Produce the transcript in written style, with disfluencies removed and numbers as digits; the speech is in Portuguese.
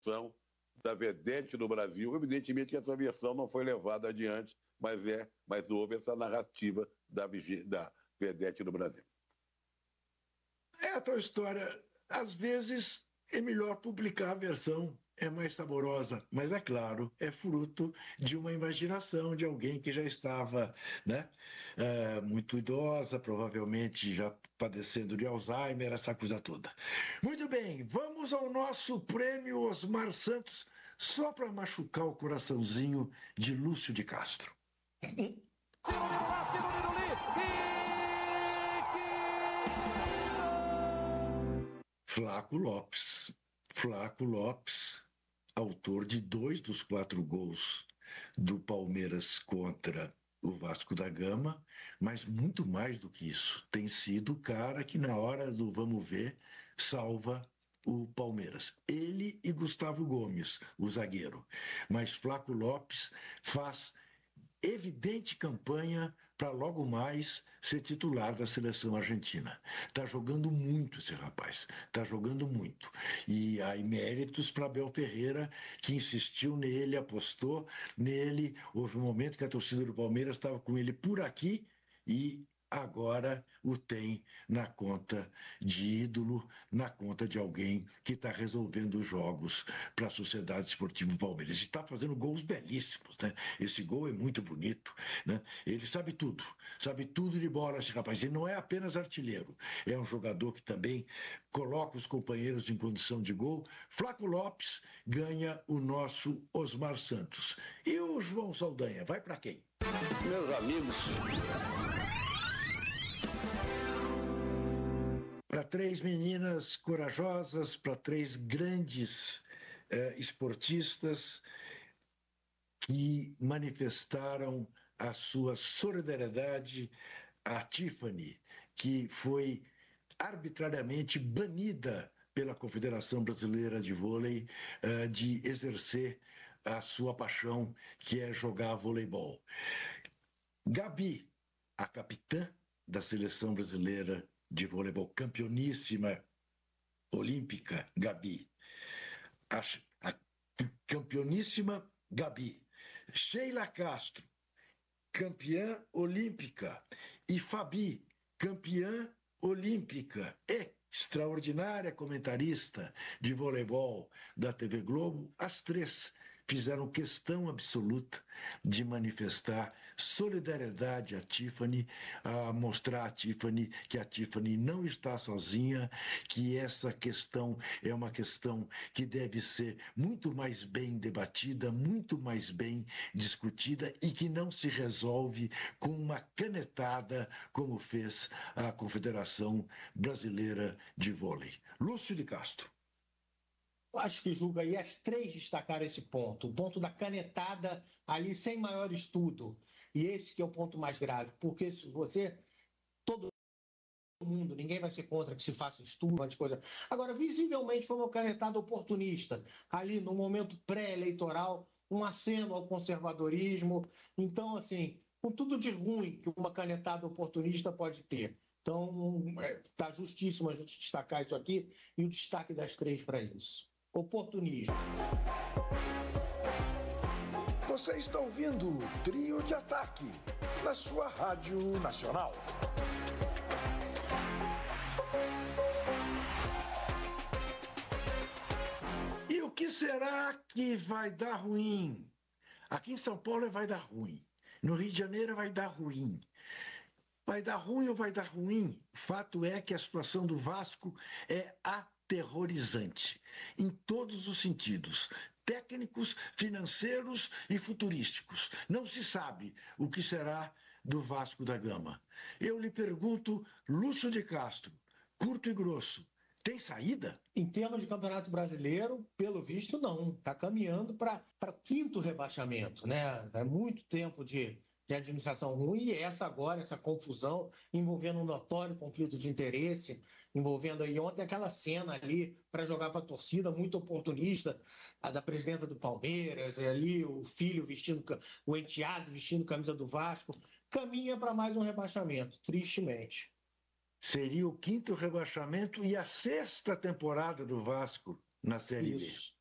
da vedete no Brasil. Evidentemente que essa versão não foi levada adiante, mas houve essa narrativa da vedete no Brasil. É a tua história. Às vezes é melhor publicar a versão, é mais saborosa, mas é claro, é fruto de uma imaginação de alguém que já estava, né, muito idosa, provavelmente já padecendo de Alzheimer, essa coisa toda. Muito bem, vamos ao nosso prêmio Osmar Santos, só para machucar o coraçãozinho de Lúcio de Castro. Flaco Lopes, autor de 2 dos 4 gols do Palmeiras contra o Vasco da Gama, mas muito mais do que isso. Tem sido o cara que, na hora do vamos ver, salva o Palmeiras. Ele e Gustavo Gomes, o zagueiro. Mas Flaco Lopes faz evidente campanha para logo mais ser titular da seleção argentina. Está jogando muito esse rapaz, está jogando muito. E há méritos para Abel Ferreira, que insistiu nele, apostou nele. Houve um momento que a torcida do Palmeiras estava com ele por aqui e agora o tem na conta de ídolo, na conta de alguém que está resolvendo os jogos para a Sociedade Esportiva Palmeiras. E está fazendo gols belíssimos, né? Esse gol é muito bonito, né? Ele sabe tudo de bola, esse rapaz. Ele não é apenas artilheiro, é um jogador que também coloca os companheiros em condição de gol. Flaco Lopes ganha o nosso Osmar Santos. E o João Saldanha, vai para quem? Meus amigos... Para 3 meninas corajosas, para 3 grandes esportistas que manifestaram a sua solidariedade, a Tiffany, que foi arbitrariamente banida pela Confederação Brasileira de Vôlei de exercer a sua paixão, que é jogar voleibol. Gabi, a capitã da seleção brasileira de voleibol, campeoníssima olímpica, Gabi. A campeoníssima Gabi. Sheila Castro, campeã olímpica. E Fabi, campeã olímpica. Extraordinária comentarista de voleibol da TV Globo. As 3 fizeram questão absoluta de manifestar solidariedade à Tiffany, a mostrar à Tiffany que a Tiffany não está sozinha, que essa questão é uma questão que deve ser muito mais bem debatida, muito mais bem discutida e que não se resolve com uma canetada, como fez a Confederação Brasileira de Vôlei. Lúcio de Castro. Acho que julga aí as 3 destacaram esse ponto. O ponto da canetada ali sem maior estudo. E esse que é o ponto mais grave. Porque se você... Todo mundo, ninguém vai ser contra que se faça estudo, de coisa. Agora, visivelmente foi uma canetada oportunista. Ali no momento pré-eleitoral, um aceno ao conservadorismo. Então, assim, com tudo de ruim que uma canetada oportunista pode ter. Então, está justíssimo a gente destacar isso aqui e o destaque das 3 para isso. Oportunismo. Você está ouvindo o Trio de Ataque na sua Rádio Nacional. E o que será que vai dar ruim? Aqui em São Paulo vai dar ruim. No Rio de Janeiro vai dar ruim. Vai dar ruim ou vai dar ruim? O fato é que a situação do Vasco é aterrorizante, em todos os sentidos, técnicos, financeiros e futurísticos. Não se sabe o que será do Vasco da Gama. Eu lhe pergunto, Lúcio de Castro, curto e grosso, tem saída? Em termos de Campeonato Brasileiro, pelo visto, não. Está caminhando para o 5º rebaixamento, né? É muito tempo de administração ruim, e essa agora, essa confusão, envolvendo um notório conflito de interesse, envolvendo aí ontem aquela cena ali para jogar para a torcida, muito oportunista, a da presidenta do Palmeiras, ali o filho vestindo, o enteado vestindo camisa do Vasco, caminha para mais um rebaixamento, tristemente. Seria o 5º rebaixamento e a 6ª temporada do Vasco na Série B.